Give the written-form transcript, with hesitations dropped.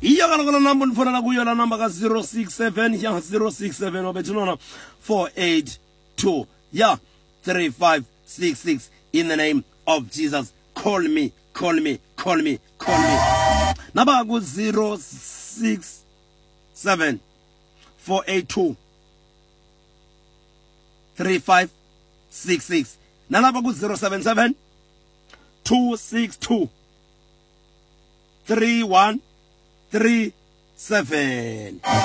iya kalokola number ndifonela kuyo la number ka 067 ya 067 obethunona 482 ya 3566 in the name of Jesus. Call me. Naba ku 067 482 3566 nalaba ku 077 262 3137.